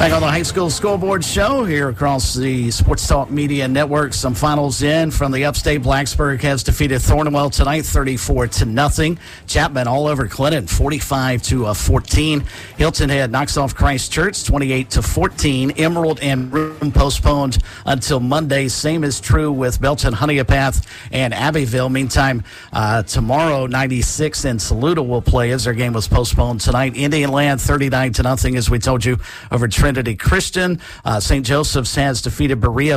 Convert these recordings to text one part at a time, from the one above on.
Back on the High School Scoreboard Show here across the Sports Talk Media Network. Some finals in from the upstate. Blacksburg has defeated Thornwell tonight 34-0. Chapman all over Clinton 45-14. Hilton Head knocks off Christ Church 28-14. Emerald and Room postponed until Monday. Same is true with Belton Honeypath and Abbeville. Meantime, tomorrow 96 and Saluda will play as their game was postponed tonight. Indian Land 39-0 as we told you over Trinity Christian. St. Joseph's has defeated Berea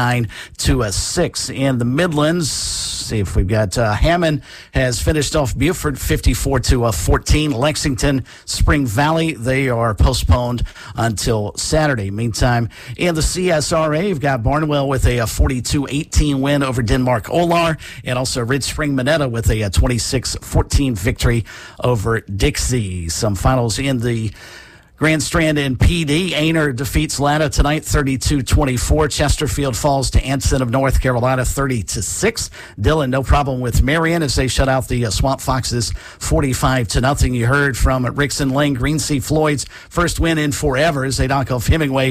49-6. In the Midlands, see if we've got Hammond has finished off Buford 54-14. Lexington, Spring Valley, they are postponed until Saturday. Meantime, in the CSRA, you've got Barnwell with a 42-18 win over Denmark Olar, and also Ridge Spring Minetta with a 26-14 victory over Dixie. Some finals in the Grand Strand and PD. Ainer defeats Latta tonight 32-24. Chesterfield falls to Anson of North Carolina 30-6. Dillon, no problem with Marion as they shut out the Swamp Foxes 45-0. You heard from Rickson Lane, Greensea Floyd's first win in forever as they knock off Hemingway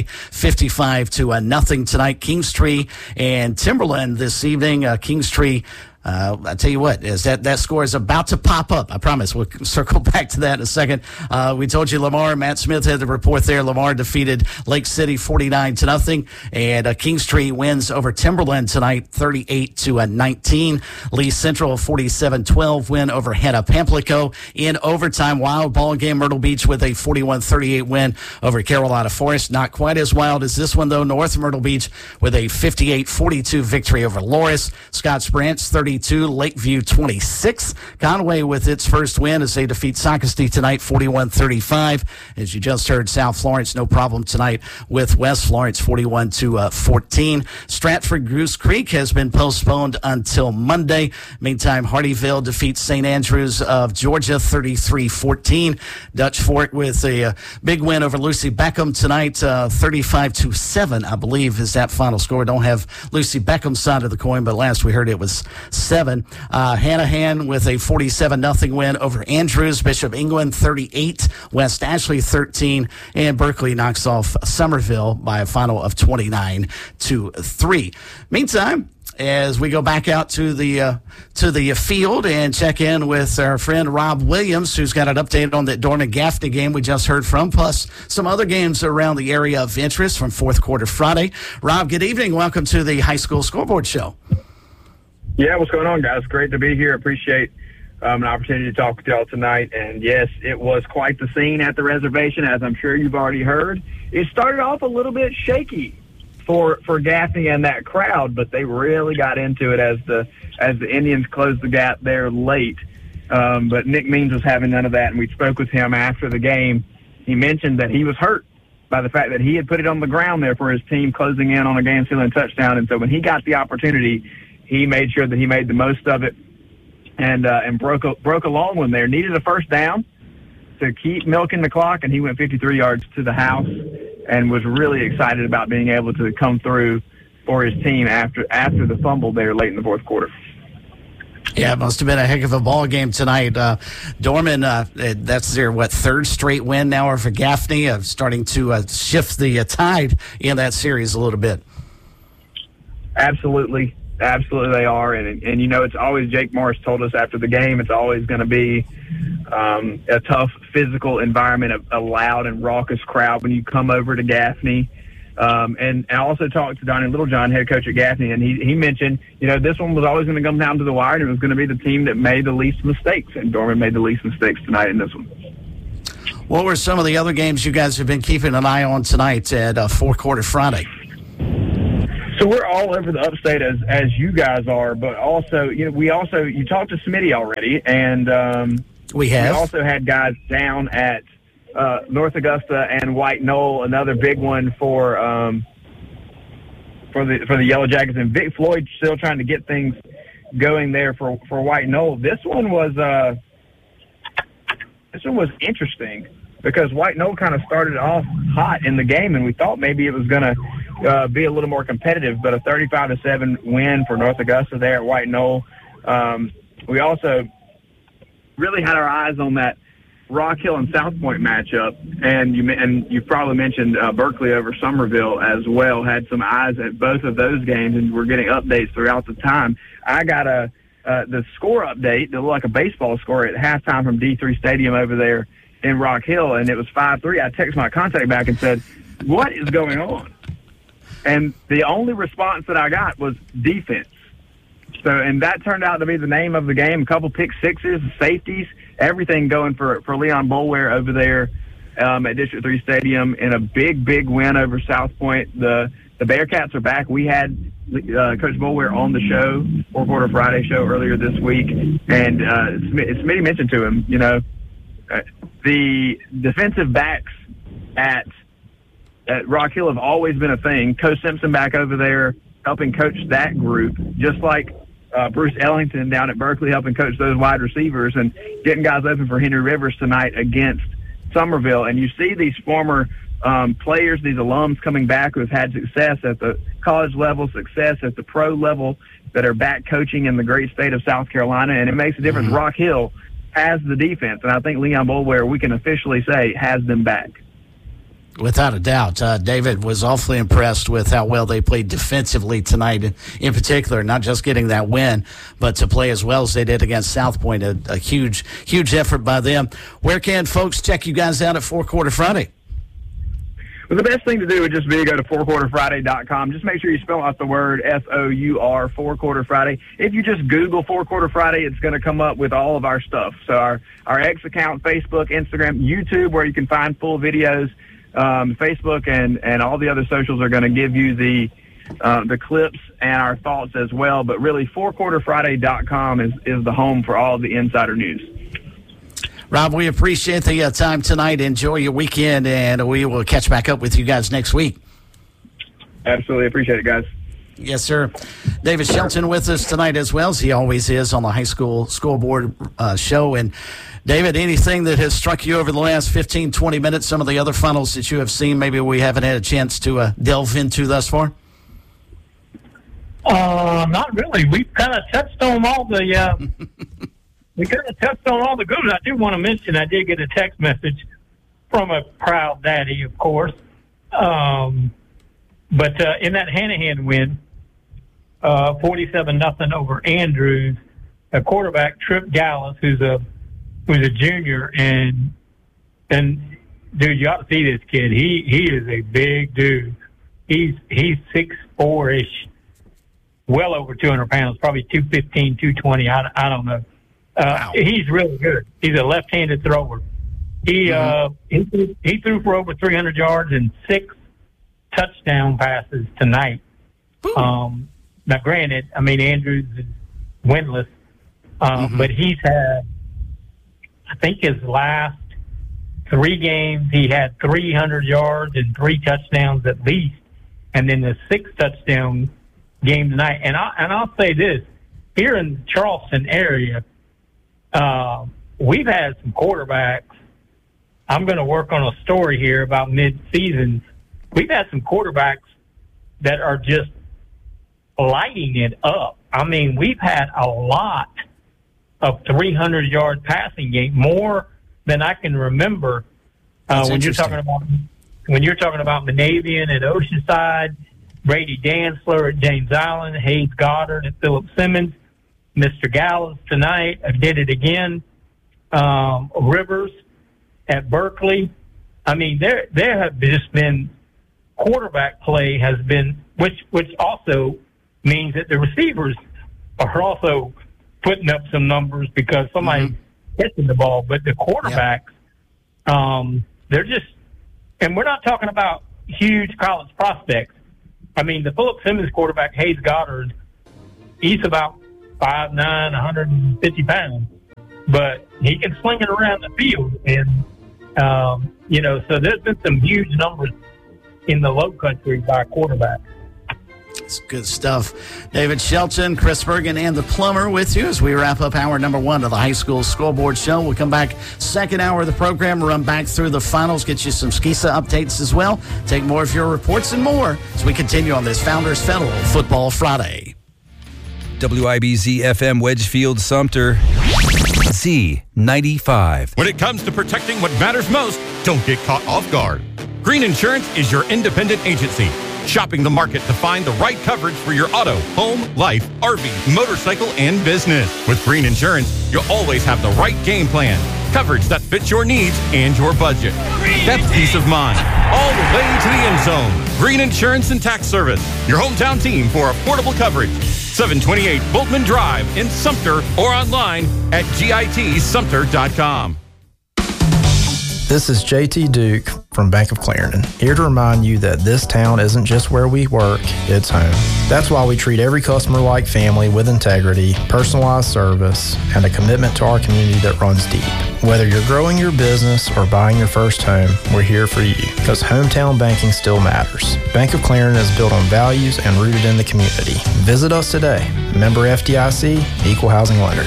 55-0 tonight. Kingstree and Timberland this evening. Kingstree, I tell you what, is that score is about to pop up. I promise. We'll circle back to that in a second. We told you Lamar, Matt Smith had the report there. Lamar defeated Lake City 49-0, and Kingstree wins over Timberland tonight 38-19. Lee Central 47-12 win over Hanna Pamplico in overtime. Wild ball game. Myrtle Beach with a 41-38 win over Carolina Forest. Not quite as wild as this one though. North Myrtle Beach with a 58-42 victory over Loris. Scotts Branch 32, Lakeview 26. Conway with its first win as they defeat Socastee tonight 41-35. As you just heard, South Florence no problem tonight with West Florence 41-14. Stratford Goose Creek has been postponed until Monday. Meantime, Hardyville defeats St. Andrews of Georgia 33-14. Dutch Fork with a big win over Lucy Beckham tonight 35-7, I believe is that final score. Don't have Lucy Beckham's side of the coin, but last we heard it was 7. Hanahan with a 47-0 win over Andrews. Bishop England 38, West Ashley 13, and Berkeley knocks off Somerville by a final of 29-3. Meantime, as we go back out to the field and check in with our friend Rob Williams, who's got an update on the Dorman Gaffney game we just heard from, plus some other games around the area of interest from fourth quarter Friday. Rob, good evening. Welcome to the High School Scoreboard Show. Yeah, what's going on, guys? Great to be here. Appreciate an opportunity to talk with y'all tonight. And, yes, it was quite the scene at the reservation, as I'm sure you've already heard. It started off a little bit shaky for Gaffney and that crowd, but they really got into it as the Indians closed the gap there late. But Nick Means was having none of that, and we spoke with him after the game. He mentioned that he was hurt by the fact that he had put it on the ground there for his team closing in on a game-sealing touchdown. And so when he got the opportunity, he made sure that he made the most of it and broke a long one there. Needed a first down to keep milking the clock, and he went 53 yards to the house and was really excited about being able to come through for his team after the fumble there late in the fourth quarter. Yeah, it must have been a heck of a ball game tonight. Dorman, that's their, third straight win now for Gaffney, starting to shift the tide in that series a little bit. Absolutely they are. And it's always, Jake Morris told us after the game, it's always going to be a tough physical environment, a loud and raucous crowd when you come over to Gaffney. And I also talked to Donnie Littlejohn, head coach at Gaffney, and he mentioned, this one was always going to come down to the wire, and it was going to be the team that made the least mistakes, and Dorman made the least mistakes tonight in this one. What were some of the other games you guys have been keeping an eye on tonight at fourth quarter Friday? So we're all over the upstate as you guys are, but also, you talked to Smitty already, and we also had guys down at North Augusta and White Knoll, another big one for the Yellow Jackets, and Vic Floyd still trying to get things going there for White Knoll. This one was interesting because White Knoll kind of started off hot in the game, and we thought maybe it was going to be a little more competitive, but a 35-7 win for North Augusta there at White Knoll. We also really had our eyes on that Rock Hill and South Point matchup, and you probably mentioned Berkeley over Somerville as well. Had some eyes at both of those games, and we're getting updates throughout the time. I got the score update that looked like a baseball score at halftime from D3 Stadium over there in Rock Hill, and it was 5-3. I texted my contact back and said, "What is going on?" And the only response that I got was defense. So, and that turned out to be the name of the game. A couple pick sixes, safeties, everything going for Leon Boulware over there at District 3 Stadium in a big win over South Point. The Bearcats are back. We had Coach Boulware on the show, 4 Quarter Friday show earlier this week, and Smitty mentioned to him, the defensive backs at Rock Hill have always been a thing. Coach Simpson back over there helping coach that group, just like Bruce Ellington down at Berkeley helping coach those wide receivers and getting guys open for Henry Rivers tonight against Somerville. And you see these former players, these alums coming back who have had success at the college level, success at the pro level, that are back coaching in the great state of South Carolina, and it makes a difference. Rock Hill has the defense, and I think Leon Boulware, we can officially say, has them back. Without a doubt. David was awfully impressed with how well they played defensively tonight, in particular, not just getting that win, but to play as well as they did against South Point. A huge effort by them. Where can folks check you guys out at 4 Quarter Friday? Well, the best thing to do would just be to go to 4quarterfriday.com. Just make sure you spell out the word FOUR, 4 Quarter Friday. If you just Google 4 Quarter Friday, it's going to come up with all of our stuff. So our X account, Facebook, Instagram, YouTube, where you can find full videos. Facebook and all the other socials are going to give you the clips and our thoughts as well. But really, 4quarterfriday.com is the home for all of the insider news. Rob, we appreciate the time tonight. Enjoy your weekend, and we will catch back up with you guys next week. Absolutely. Appreciate it, guys. Yes, sir. David Shelton with us tonight as well, as he always is on the high school scoreboard show. And David, anything that has struck you over the last 15, 20 minutes, some of the other funnels that you have seen, maybe we haven't had a chance to delve into thus far? Not really. We've kind of touched on all the good. I do want to mention I did get a text message from a proud daddy, of course. But in that Hanahan win, 47-0 over Andrews, a quarterback, Trip Gallus, who's a junior, and dude, you ought to see this kid. He is a big dude. He's 6'4"-ish, well over 200 pounds, probably 215, 220. I don't know. Wow. He's really good. He's a left-handed thrower. He threw for over 300 yards and 6 touchdown passes tonight. Now, granted, I mean, Andrews is winless, but he's had, I think his last 3 games, he had 300 yards and 3 touchdowns at least, and then the 6 touchdown game tonight. And I'll say this, here in the Charleston area, we've had some quarterbacks. I'm going to work on a story here about mid-season. We've had some quarterbacks that are just lighting it up. I mean, we've had a lot of 300-yard passing game, more than I can remember. When you're talking about Monavian at Oceanside, Brady Dantzler at James Island, Hayes Goddard at Philip Simmons, Mr. Gallus tonight did it again. Rivers at Berkeley. I mean, there have just been quarterback play has been, which also means that the receivers are also putting up some numbers because somebody's catching the ball. But the quarterbacks, they're just, and we're not talking about huge college prospects. I mean, the Philip Simmons quarterback, Hayes Goddard, he's about 5'9", 150 pounds, but he can sling it around the field. And, so there's been some huge numbers in the low country by quarterbacks. It's good stuff. David Shelton, Chris Bergen, and the Plumber with you as we wrap up hour number 1 of the high school scoreboard show. We'll come back second hour of the program, run back through the finals, get you some SCISA updates as well, take more of your reports and more as we continue on this Founders Federal Football Friday. WIBZ FM Wedgefield Sumter. KC 95. When it comes to protecting what matters most, don't get caught off guard. Green Insurance is your independent agency, shopping the market to find the right coverage for your auto, home, life, RV, motorcycle, and business. With Green Insurance, you'll always have the right game plan, coverage that fits your needs and your budget. That's peace of mind, all the way to the end zone. Green Insurance and Tax Service, your hometown team for affordable coverage. 728 Boltman Drive in Sumter or online at gitsumter.com. This is JT Duke from Bank of Clarendon, here to remind you that this town isn't just where we work, it's home. That's why we treat every customer like family with integrity, personalized service, and a commitment to our community that runs deep. Whether you're growing your business or buying your first home, we're here for you, because hometown banking still matters. Bank of Clarendon is built on values and rooted in the community. Visit us today. Member FDIC, Equal Housing Lender.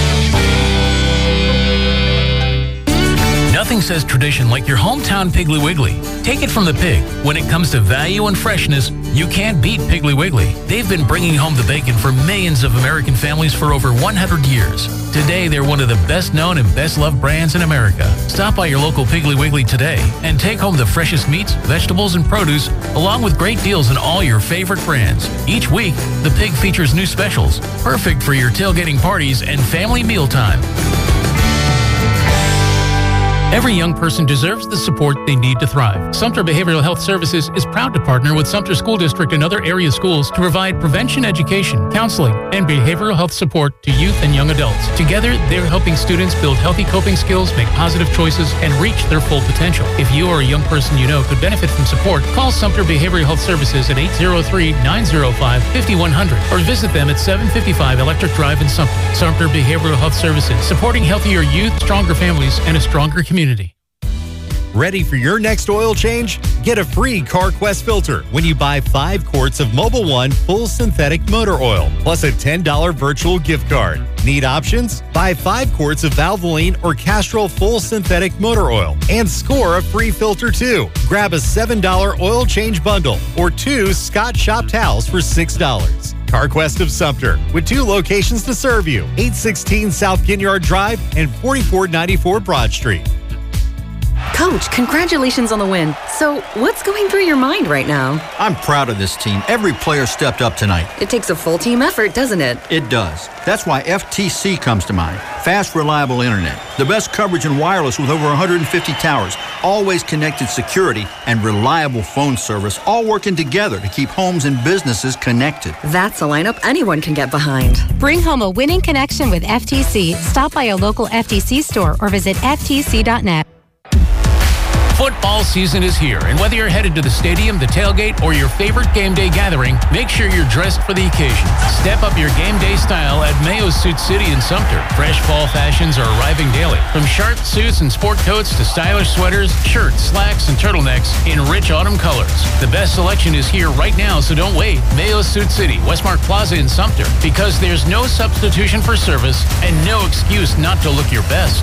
Nothing says tradition like your hometown Piggly Wiggly. Take it from the pig. When it comes to value and freshness, you can't beat Piggly Wiggly. They've been bringing home the bacon for millions of American families for over 100 years. Today, they're one of the best known and best loved brands in America. Stop by your local Piggly Wiggly today and take home the freshest meats, vegetables, and produce, along with great deals on all your favorite brands. Each week, the pig features new specials, perfect for your tailgating parties and family mealtime. Every young person deserves the support they need to thrive. Sumter Behavioral Health Services is proud to partner with Sumter School District and other area schools to provide prevention education, counseling, and behavioral health support to youth and young adults. Together, they're helping students build healthy coping skills, make positive choices, and reach their full potential. If you or a young person you know could benefit from support, call Sumter Behavioral Health Services at 803-905-5100 or visit them at 755 Electric Drive in Sumter. Sumter Behavioral Health Services, supporting healthier youth, stronger families, and a stronger community. Ready for your next oil change? Get a free CarQuest filter when you buy 5 quarts of Mobil 1 full synthetic motor oil, plus a $10 virtual gift card. Need options? Buy 5 quarts of Valvoline or Castrol full synthetic motor oil and score a free filter too. Grab a $7 oil change bundle or 2 Scott Shop towels for $6. CarQuest of Sumter, with 2 locations to serve you, 816 South Ginyard Drive and 4494 Broad Street. Coach, congratulations on the win. So, what's going through your mind right now? I'm proud of this team. Every player stepped up tonight. It takes a full team effort, doesn't it? It does. That's why FTC comes to mind. Fast, reliable internet. The best coverage in wireless with over 150 towers. Always connected security and reliable phone service, all working together to keep homes and businesses connected. That's a lineup anyone can get behind. Bring home a winning connection with FTC. Stop by a local FTC store or visit ftc.net. Football season is here, and whether you're headed to the stadium, the tailgate, or your favorite game day gathering, make sure you're dressed for the occasion. Step up your game day style at Mayo's Suit City in Sumter. Fresh fall fashions are arriving daily. From sharp suits and sport coats to stylish sweaters, shirts, slacks, and turtlenecks in rich autumn colors. The best selection is here right now, so don't wait. Mayo's Suit City, Westmark Plaza in Sumter, because there's no substitution for service and no excuse not to look your best.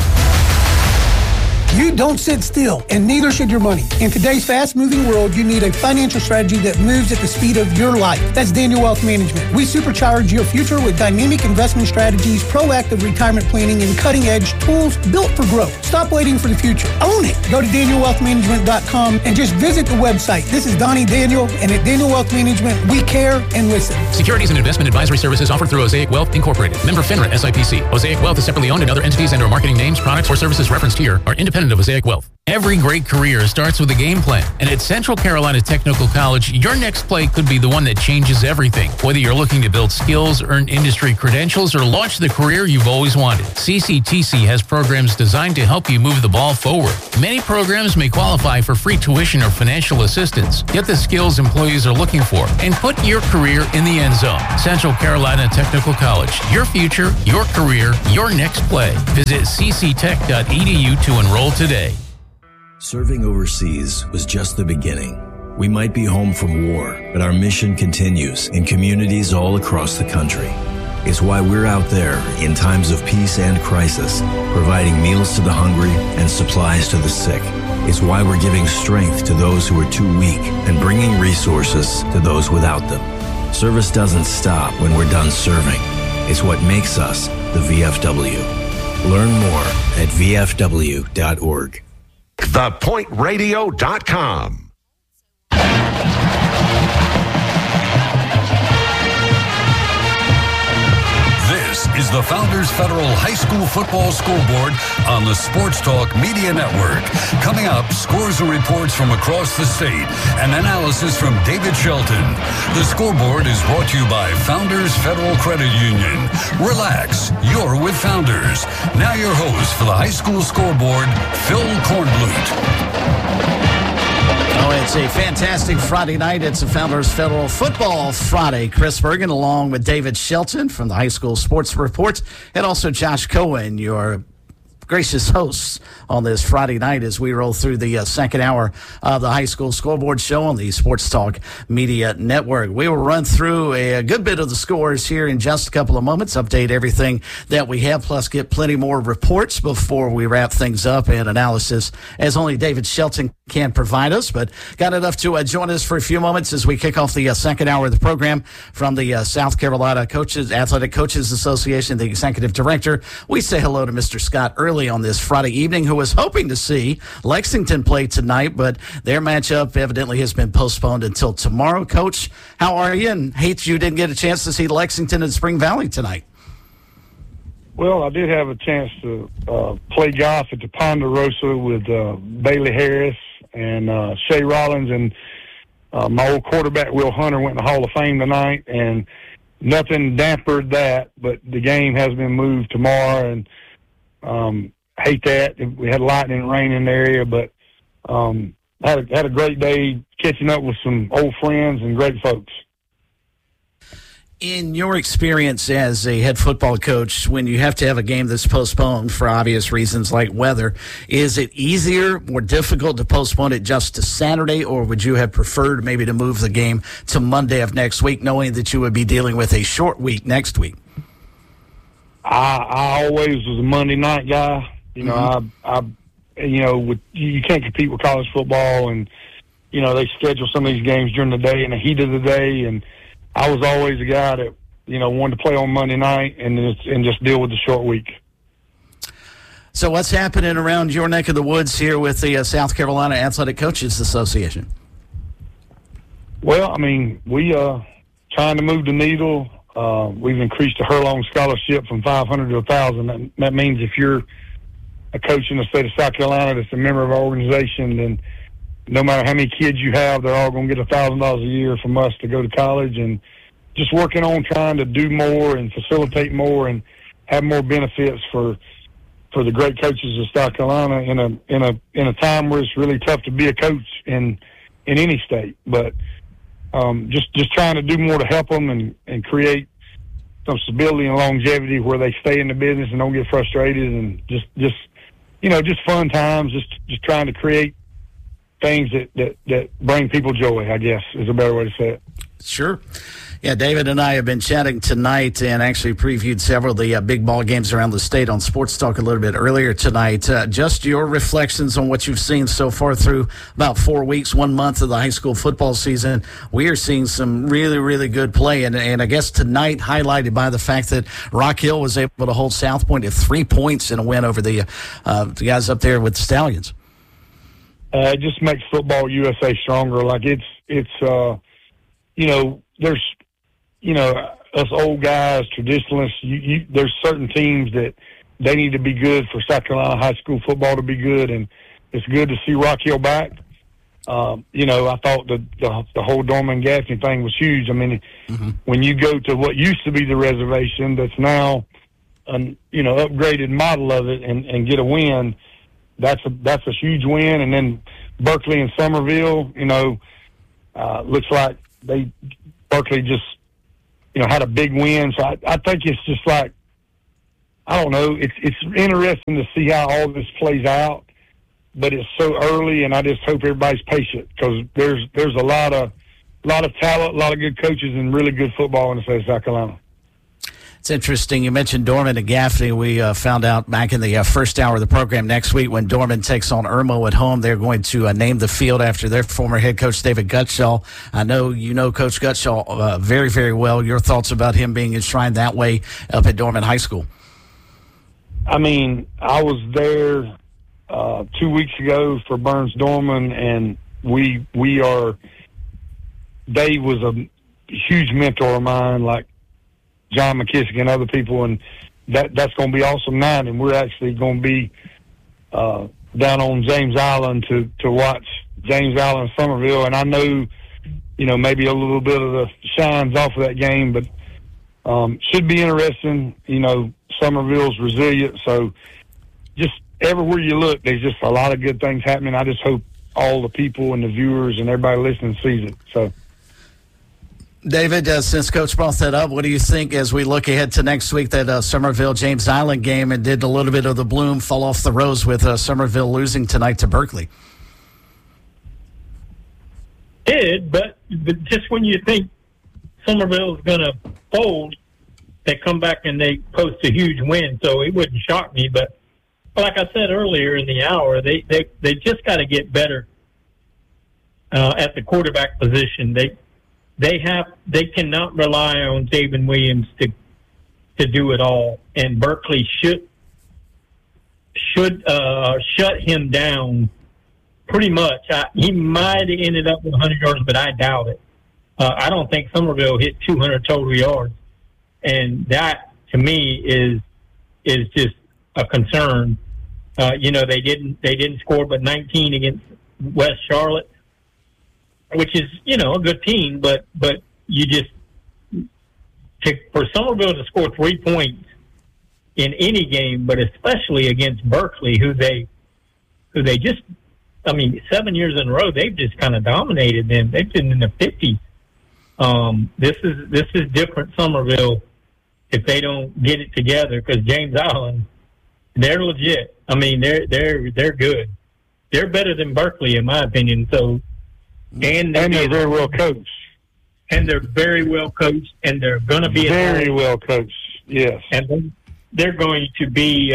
You don't sit still, and neither should your money. In today's fast-moving world, you need a financial strategy that moves at the speed of your life. That's Daniel Wealth Management. We supercharge your future with dynamic investment strategies, proactive retirement planning, and cutting-edge tools built for growth. Stop waiting for the future. Own it. Go to DanielWealthManagement.com and just visit the website. This is Donnie Daniel, and at Daniel Wealth Management, we care and listen. Securities and investment advisory services offered through Osaic Wealth Incorporated. Member FINRA SIPC. Osaic Wealth is separately owned, and other entities and/or marketing names, products, or services referenced here are independent of Osaic Wealth. Every great career starts with a game plan, and at Central Carolina Technical College, your next play could be the one that changes everything. Whether you're looking to build skills, earn industry credentials, or launch the career you've always wanted, CCTC has programs designed to help you move the ball forward. Many programs may qualify for free tuition or financial assistance. Get the skills employees are looking for and put your career in the end zone. Central Carolina Technical College, your future, your career, your next play. Visit cctech.edu to enroll today. Serving overseas was just the beginning. We might be home from war, but our mission continues in communities all across the country. It's why we're out there in times of peace and crisis, providing meals to the hungry and supplies to the sick. It's why we're giving strength to those who are too weak and bringing resources to those without them. Service doesn't stop when we're done serving. It's what makes us the VFW. Learn more at vfw.org. ThePointRadio.com. This is the Founders Federal High School Football Scoreboard on the Sports Talk Media Network. Coming up, scores and reports from across the state and analysis from David Shelton. The scoreboard is brought to you by Founders Federal Credit Union. Relax, you're with Founders. Now your host for the High School Scoreboard, Phil Kornblut. Oh, it's a fantastic Friday night. It's a Founders Federal Football Friday. Chris Bergen along with David Shelton from the High School Sports Report, and also Josh Cohen, your gracious hosts on this Friday night as we roll through the second hour of the High School Scoreboard Show on the Sports Talk Media Network. We will run through a good bit of the scores here in just a couple of moments, update everything that we have, plus get plenty more reports before we wrap things up and analysis as only David Shelton can provide us. But got enough to join us for a few moments as we kick off the second hour of the program from the South Carolina Athletic Coaches Association, the executive director. We say hello to Mr. Scott Early on this Friday evening, who was hoping to see Lexington play tonight, but their matchup evidently has been postponed until tomorrow. Coach, how are you? And hate you didn't get a chance to see Lexington and Spring Valley tonight. Well, I did have a chance to play golf at the Ponderosa with Bailey Harris and Shay Rollins, and my old quarterback, Will Hunter, went in the Hall of Fame tonight, and nothing dampened that, but the game has been moved tomorrow, and hate that. We had lightning and rain in the area, but had a great day catching up with some old friends and great folks. In your experience as a head football coach, when you have to have a game that's postponed for obvious reasons like weather, is it easier, more difficult to postpone it just to Saturday, or would you have preferred maybe to move the game to Monday of next week, knowing that you would be dealing with a short week next week? I always was a Monday night guy. You know, you can't compete with college football, and they schedule some of these games during the day in the heat of the day, and I was always a guy that wanted to play on Monday night and just deal with the short week. So, what's happening around your neck of the woods here with the South Carolina Athletic Coaches Association? Well, I mean, we trying to move the needle. We've increased the Hurlong scholarship from $500 to $1,000. That means if you're a coach in the state of South Carolina that's a member of our organization, then no matter how many kids you have, they're all going to get $1,000 a year from us to go to college. And just working on trying to do more and facilitate more and have more benefits for the great coaches of South Carolina in a time where it's really tough to be a coach in any state. But just trying to do more to help them and create some stability and longevity where they stay in the business and don't get frustrated, and just fun times, just trying to create things that bring people joy, I guess, is a better way to say it. Sure. Yeah, David and I have been chatting tonight and actually previewed several of the big ball games around the state on Sports Talk a little bit earlier tonight. Just your reflections on what you've seen so far through about 4 weeks, 1 month of the high school football season. We are seeing some really, really good play, and I guess tonight highlighted by the fact that Rock Hill was able to hold South Point to 3 points in a win over the guys up there with the Stallions. It just makes Football USA stronger. Like there's us old guys, traditionalists, there's certain teams that they need to be good for South Carolina high school football to be good, and it's good to see Rock Hill back. I thought the whole Dorman Gaffney thing was huge. I mean, when you go to what used to be the reservation that's now an upgraded model of it and get a win, that's a huge win. And then Berkeley and Somerville, looks like Berkeley just had a big win. So I think it's just like, I don't know. It's interesting to see how all this plays out, but it's so early, and I just hope everybody's patient because there's a lot of talent, a lot of good coaches, and really good football in the state of South Carolina. It's interesting. You mentioned Dorman and Gaffney. We found out back in the first hour of the program next week when Dorman takes on Irmo at home, they're going to name the field after their former head coach, David Gutshaw. I know you know Coach Gutshaw very, very well. Your thoughts about him being enshrined that way up at Dorman High School? I mean, I was there 2 weeks ago for Burns Dorman, and Dave was a huge mentor of mine, like John McKissick and other people, and that's going to be awesome night. And we're actually going to be down on James Island to watch James Island Summerville. And I know, maybe a little bit of the shine's off of that game, but should be interesting. Summerville's resilient, so just everywhere you look, there's just a lot of good things happening. I just hope all the people and the viewers and everybody listening sees it. So, David, since Coach brought that up, what do you think as we look ahead to next week, that Summerville-James Island game, and did a little bit of the bloom fall off the rose with Summerville losing tonight to Berkeley? But just when you think Summerville is going to fold, they come back and they post a huge win, so it wouldn't shock me. But like I said earlier in the hour, they just got to get better at the quarterback position. They cannot rely on Javen Williams to do it all, and Berkeley should shut him down pretty much. He might have ended up with 100 yards, but I doubt it. I don't think Summerville hit 200 total yards, and that to me is just a concern. They didn't score but 19 against West Charlotte, which is a good team, but you just for Summerville to score 3 points in any game, but especially against Berkeley, who they just 7 years in a row they've just kind of dominated them. They've been in the 50s. This is different Summerville if they don't get it together, because James Island, they're legit. They're good. They're better than Berkeley in my opinion. So. And they're very well coached. And they're very well coached, and they're going to be very well coached. Yes, and they're going to be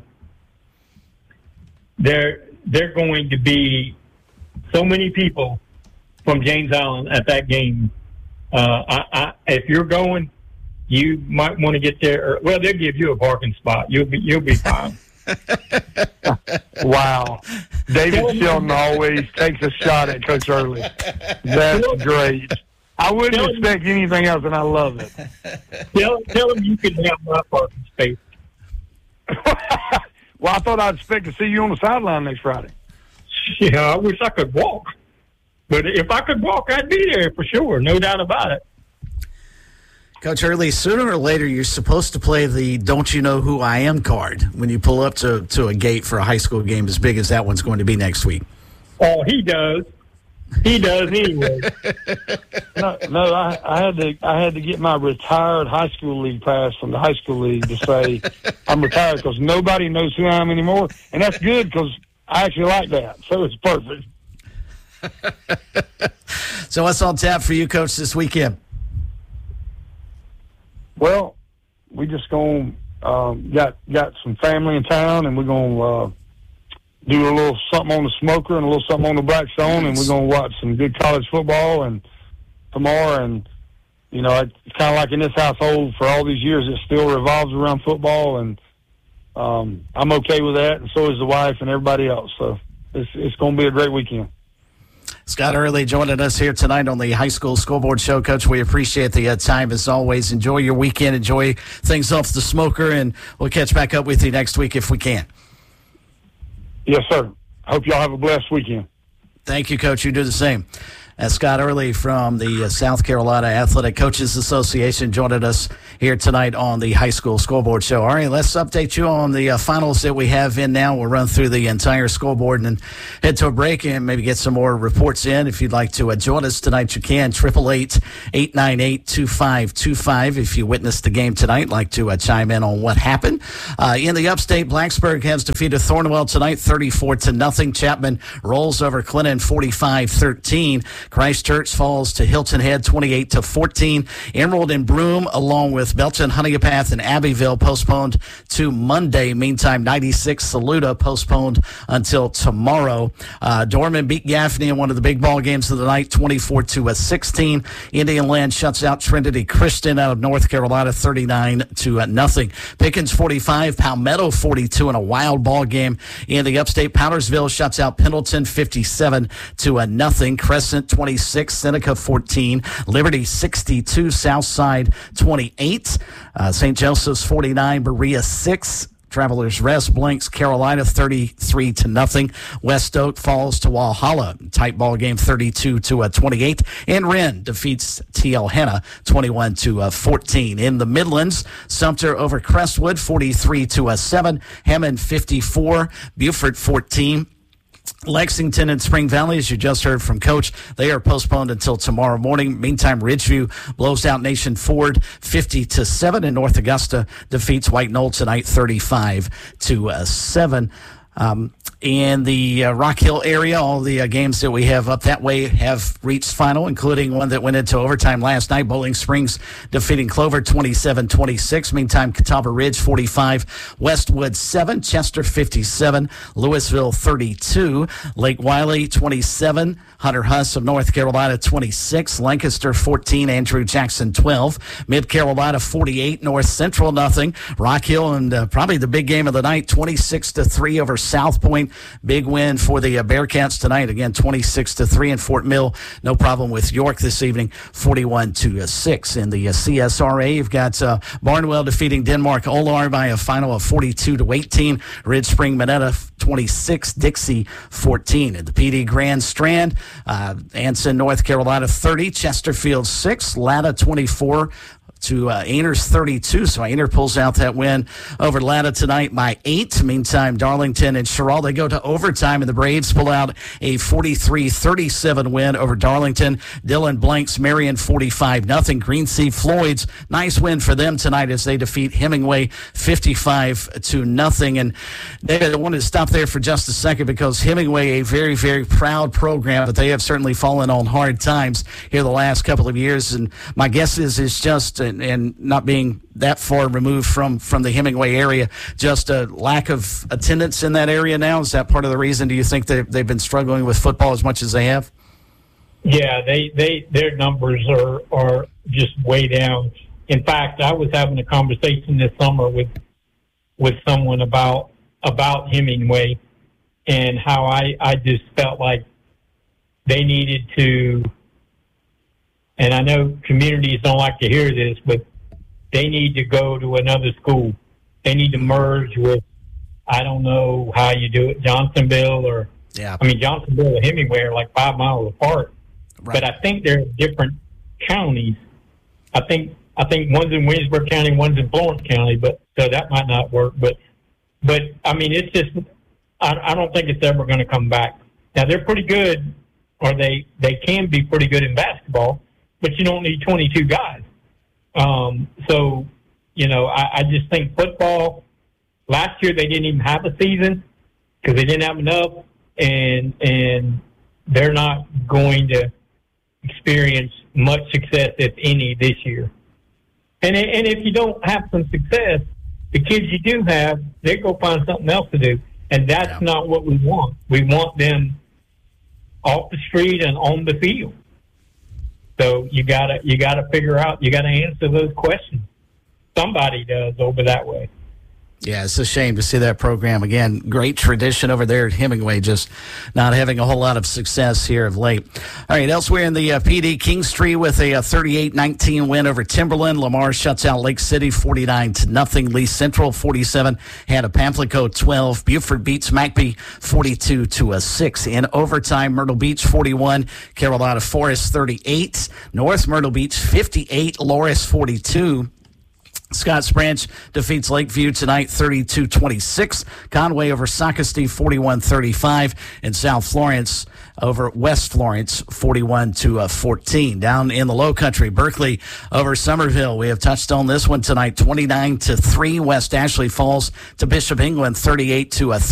they're going to be so many people from James Island at that game. If you're going, you might want to get there. They'll give you a parking spot. You'll be fine. Wow. David Shelton always takes a shot at Coach Early. That's great. I wouldn't expect anything else, and I love it. Tell him you can have my parking space. Well, I thought I'd expect to see you on the sideline next Friday. Yeah, I wish I could walk. But if I could walk, I'd be there for sure. No doubt about it. Coach Early, sooner or later, you're supposed to play the "Don't You Know Who I Am" card when you pull up to a gate for a high school game as big as that one's going to be next week. Oh, he does. He does anyway. No, I had to get my retired high school league pass from the high school league to say I'm retired, because nobody knows who I am anymore, and that's good because I actually like that. So it's perfect. So what's on tap for you, Coach, this weekend? Well, we just got some family in town, and we're gonna do a little something on the Smoker and a little something on the Blackstone, and we're gonna watch some good college football and tomorrow. And it's kind of like in this household for all these years, it still revolves around football, and I'm okay with that, and so is the wife and everybody else. So it's gonna be a great weekend. Scott Early joining us here tonight on the High School Scoreboard Show. Coach, we appreciate the time as always. Enjoy your weekend. Enjoy things off the Smoker, and we'll catch back up with you next week if we can. Yes, sir. Hope y'all have a blessed weekend. Thank you, Coach. You do the same. Scott Early from the South Carolina Athletic Coaches Association joining us here tonight on the High School Scoreboard Show. All right, let's update you on the finals that we have in now. We'll run through the entire scoreboard and then head to a break and maybe get some more reports in. If you'd like to join us tonight, you can. 888-898-2525. If you witnessed the game tonight, like to chime in on what happened. In the upstate, Blacksburg has defeated Thornwell tonight 34-0. Chapman rolls over Clinton 45-13. Christchurch falls to Hilton Head 28-14. Emerald and Broome, along with Belton, Honeypath, and Abbeville, postponed to Monday. Meantime, 96 Saluda postponed until tomorrow. Dorman beat Gaffney in one of the big ball games of the night, 24-16. Indian Land shuts out Trinity Christian out of North Carolina, 39-0. Pickens 45, Palmetto 42 in a wild ball game in the upstate. Powdersville shuts out Pendleton 57-0. Crescent 26, Seneca 14, Liberty 62, Southside 28, St. Joseph's 49, Berea 6. Travelers Rest blinks Carolina 33-0. West Oak falls to Walhalla. Tight ball game 32-28. And Wren defeats TL Hanna 21-14. In the Midlands, Sumter over Crestwood 43-7. Hammond 54. Beaufort 14. Lexington and Spring Valley, as you just heard from Coach, they are postponed until tomorrow morning. Meantime, Ridgeview blows out Nation Ford 50-7, and North Augusta defeats White Knoll tonight 35-7. In the Rock Hill area, all the games that we have up that way have reached final, including one that went into overtime last night. Bowling Springs defeating Clover 27-26. Meantime, Catawba Ridge 45, Westwood 7, Chester 57, Louisville 32, Lake Wiley 27, Hunter Huss of North Carolina 26, Lancaster 14, Andrew Jackson 12, Mid Carolina 48, North Central nothing. Rock Hill and probably the big game of the night, 26-3 over South Point. Big win for the Bearcats tonight. Again, 26-3 in Fort Mill. No problem with York this evening, 41-6. In the CSRA, you've got Barnwell defeating Denmark Olar by a final of 42-18. Ridge Spring Minetta 26, Dixie 14. At the PD Grand Strand, Anson, North Carolina 30, Chesterfield 6, Latta 24. To Ainers 32. So Ainer pulls out that win over Latta tonight by 8. Meantime, Darlington and Sherall, they go to overtime, and the Braves pull out a 43-37 win over Darlington. Dillon blanks Marion 45-0. Greensea Floyds, nice win for them tonight as they defeat Hemingway 55-0. And David, I wanted to stop there for just a second because Hemingway, a very, very proud program, but they have certainly fallen on hard times here the last couple of years. And my guess is just and not being that far removed from the Hemingway area, just a lack of attendance in that area now. Is that part of the reason? Do you think they've been struggling with football as much as they have? Yeah, their numbers are just way down. In fact, I was having a conversation this summer with someone about Hemingway and how I just felt like they needed to. And I know communities don't like to hear this, but they need to go to another school. They need to merge with, I don't know how you do it, Johnsonville Johnsonville and Hemingway are like 5 miles apart. Right. But I think they're different counties. I think one's in Williamsburg County, one's in Florence County, so that might not work. But I mean, it's just, I don't think it's ever going to come back. Now, they're pretty good, or they can be pretty good in basketball, but you don't need 22 guys. So, I just think football, last year they didn't even have a season because they didn't have enough, and they're not going to experience much success, if any, this year. And if you don't have some success, the kids you do have, they go find something else to do. And that's not what we want. We want them off the street and on the field. So you gotta figure out, you gotta answer those questions. Somebody does over that way. Yeah, it's a shame to see that program. Again, great tradition over there at Hemingway, just not having a whole lot of success here of late. All right, elsewhere in the PD, Kingstree with a 38-19 win over Timberland. Lamar shuts out Lake City 49-0. Lee Central 47, had a Pamplico 12. Buford beats McBee 42-6. In overtime, Myrtle Beach 41, Carolina Forest 38. North Myrtle Beach 58, Loris 42. Scotts Branch defeats Lakeview tonight 32-26. Conway over Socastee 41-35. And South Florence over West Florence 41-14. Down in the Low Country, Berkeley over Somerville. We have touched on this one tonight, 29-3. West Ashley falls to Bishop England 38-3.